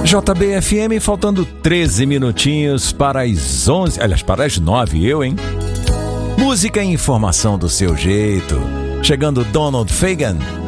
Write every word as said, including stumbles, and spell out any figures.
J B F M, faltando treze minutinhos para as onze, aliás, para as nove, eu, hein? Música e informação do seu jeito. Chegando Donald Fagen,